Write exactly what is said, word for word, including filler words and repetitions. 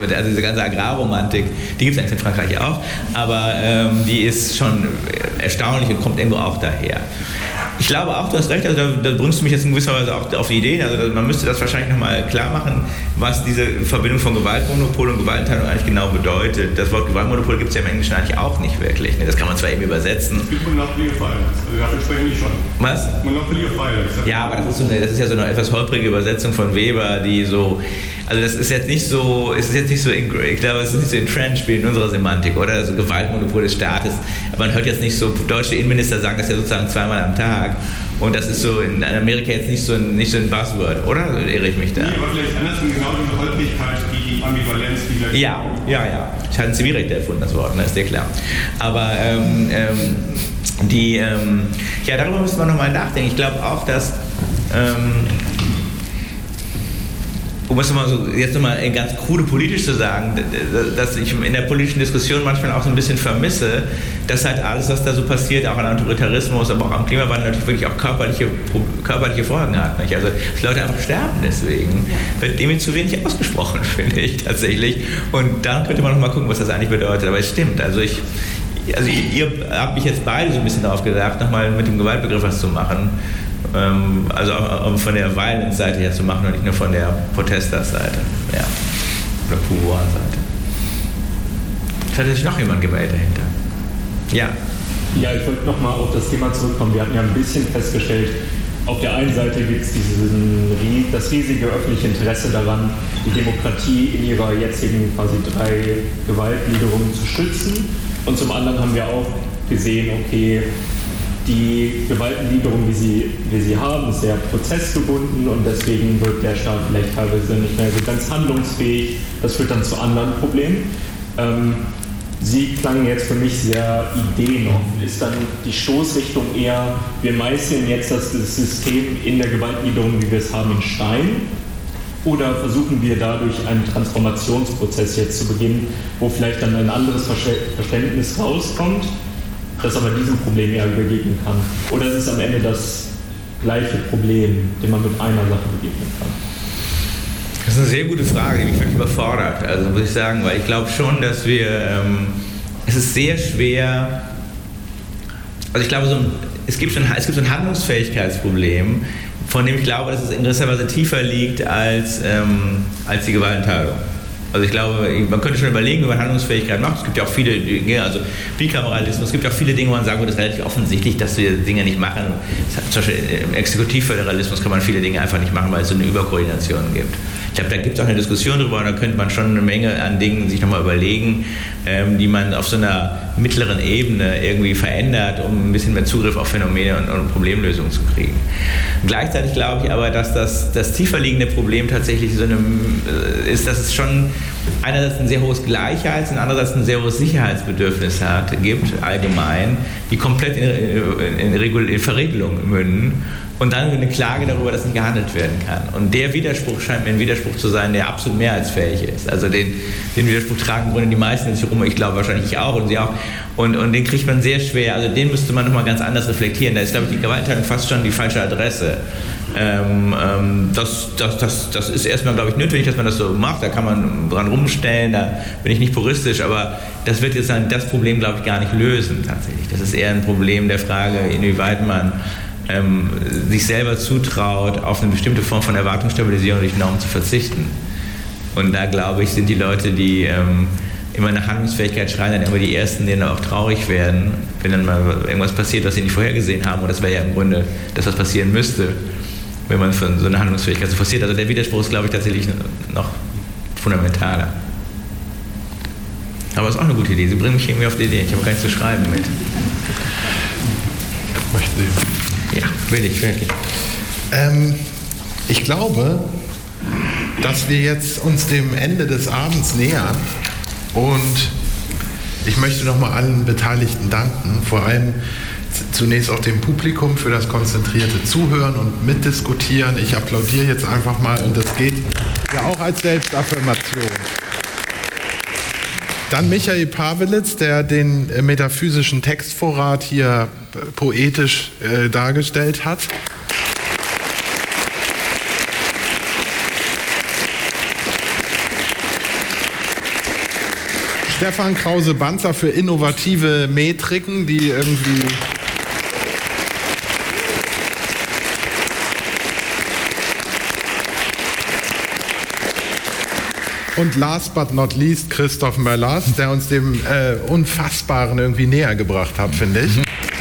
Also diese ganze Agrarromantik, die gibt es eigentlich in Frankreich auch, aber ähm, die ist schon erstaunlich und kommt irgendwo auch daher. Ich glaube auch, du hast recht, also da, da bringst du mich jetzt in gewisser Weise auch auf die Idee, also man müsste das wahrscheinlich nochmal klar machen, was diese Verbindung von Gewaltmonopol und Gewaltenteilung eigentlich genau bedeutet. Das Wort Gewaltmonopol gibt es ja im Englischen eigentlich auch nicht wirklich, ne? Das kann man zwar eben übersetzen. Es gibt Monopoly of Violence, also dafür sprechen die schon. Was? Monopoly of Violence. Ja, aber das ist, so eine, das ist ja so eine etwas holprige Übersetzung von Weber, die so, also das ist jetzt nicht so, es ist jetzt nicht so, ich glaube, es ist nicht so entrenched wie in unserer Semantik, oder? Also Gewaltmonopol des Staates. Aber man hört jetzt nicht so, deutsche Innenminister sagen das ja sozusagen zweimal am Tag. Und das ist so in Amerika jetzt nicht so ein, nicht so ein Buzzword, oder? Also irre ich mich da? Nee, aber vielleicht andersrum, genau diese Holprigkeit, die Ambivalenz, die gleich... Ja, ja, ja. Ich hatte ein Zivilrecht erfunden, das Wort, ne? Ist dir klar. Aber ähm, ähm, die, ähm, ja, darüber müssen wir nochmal nachdenken. Ich glaube auch, dass... Ähm, um es mal so, jetzt nochmal ganz krude politisch zu sagen, dass ich in der politischen Diskussion manchmal auch so ein bisschen vermisse, dass halt alles, was da so passiert, auch an Autoritarismus, aber auch am Klimawandel natürlich wirklich auch körperliche, körperliche Folgen hat. Nicht? Also, dass Leute einfach sterben deswegen, wird irgendwie zu wenig ausgesprochen, finde ich tatsächlich. Und dann könnte man nochmal gucken, was das eigentlich bedeutet. Aber es stimmt, also ich, also ihr habt mich jetzt beide so ein bisschen darauf gesagt, nochmal mit dem Gewaltbegriff was zu machen. Also um von der Violence-Seite her zu machen und nicht nur von der Protester-Seite, ja, oder Pouvoir-Seite. Es hat sich noch jemand gemeldet dahinter. Ja. Ja, ich wollte nochmal auf das Thema zurückkommen. Wir hatten ja ein bisschen festgestellt, auf der einen Seite gibt es diesen, das riesige öffentliche Interesse daran, die Demokratie in ihrer jetzigen quasi drei Gewaltgliederungen zu stützen. Und zum anderen haben wir auch gesehen, okay, die Gewaltengliederung, wie sie, wie sie haben, ist sehr prozessgebunden und deswegen wird der Staat vielleicht teilweise nicht mehr so ganz handlungsfähig. Das führt dann zu anderen Problemen. Ähm, sie klangen jetzt für mich sehr ideenoffen. Ist dann die Stoßrichtung eher, wir meißeln jetzt das System in der Gewaltengliederung, wie wir es haben, in Stein? Oder versuchen wir dadurch einen Transformationsprozess jetzt zu beginnen, wo vielleicht dann ein anderes Verständnis rauskommt, das aber diesem Problem eher begegnen kann? Oder ist es am Ende das gleiche Problem, dem man mit einer Sache begegnen kann? Das ist eine sehr gute Frage, die mich völlig überfordert, also muss ich sagen, weil ich glaube schon, dass wir, ähm, es ist sehr schwer, also ich glaube, so ein, es, gibt schon, es gibt so ein Handlungsfähigkeitsproblem, von dem ich glaube, dass es in gewisser Weise tiefer liegt als, ähm, als die Gewaltenteilung. Also ich glaube, man könnte schon überlegen, wie man Handlungsfähigkeit macht. Es gibt ja auch viele Dinge, also Bikameralismus, es gibt ja auch viele Dinge, wo man sagen würde, es ist relativ offensichtlich, dass wir Dinge nicht machen. Zum Beispiel im Exekutivföderalismus kann man viele Dinge einfach nicht machen, weil es so eine Überkoordination gibt. Ich glaube, da gibt es auch eine Diskussion drüber und da könnte man schon eine Menge an Dingen sich nochmal überlegen, ähm, die man auf so einer mittleren Ebene irgendwie verändert, um ein bisschen mehr Zugriff auf Phänomene und, und Problemlösungen zu kriegen. Gleichzeitig glaube ich aber, dass das, das tiefer liegende Problem tatsächlich so eine, ist, dass es schon einerseits ein sehr hohes Gleichheits- und andererseits ein sehr hohes Sicherheitsbedürfnis hat, gibt, allgemein, die komplett in, in, in, in Verregelung münden und dann eine Klage darüber, dass nicht gehandelt werden kann. Und der Widerspruch scheint mir ein Widerspruch zu sein, der absolut mehrheitsfähig ist. Also den, den Widerspruch tragen im Grunde die meisten in sich rum, ich glaube wahrscheinlich ich auch und sie auch. Und, und den kriegt man sehr schwer, also den müsste man nochmal ganz anders reflektieren. Da ist, glaube ich, die Gewaltenteilung fast schon die falsche Adresse. Ähm, ähm, das, das, das, das ist erstmal, glaube ich, nötig, dass man das so macht. Da kann man dran rumstellen, da bin ich nicht puristisch, aber das wird jetzt dann das Problem, glaube ich, gar nicht lösen tatsächlich. Das ist eher ein Problem der Frage, inwieweit man ähm, sich selber zutraut, auf eine bestimmte Form von Erwartungsstabilisierung durch Normen zu verzichten. Und da, glaube ich, sind die Leute, die ähm, immer nach Handlungsfähigkeit schreien, dann immer die Ersten, die dann auch traurig werden, wenn dann mal irgendwas passiert, was sie nicht vorhergesehen haben. Und das wäre ja im Grunde das, was passieren müsste, wenn man von so einer Handlungsfähigkeit so forciert. Also der Widerspruch ist, glaube ich, tatsächlich noch fundamentaler. Aber es ist auch eine gute Idee. Sie bringen mich irgendwie auf die Idee. Ich habe gar nichts zu schreiben mit. Möchten Sie? Ja, will ich, wirklich. Ähm, ich glaube, dass wir jetzt uns dem Ende des Abends nähern und ich möchte nochmal allen Beteiligten danken, vor allem zunächst auch dem Publikum für das konzentrierte Zuhören und Mitdiskutieren. Ich applaudiere jetzt einfach mal und das geht ja auch als Selbstaffirmation. Dann Michael Pawelitz, der den metaphysischen Textvorrat hier poetisch äh, dargestellt hat. Stefan Krause-Banzer für innovative Metriken, die irgendwie... Und last but not least Christoph Möllers, der uns dem äh, Unfassbaren irgendwie näher gebracht hat, finde ich.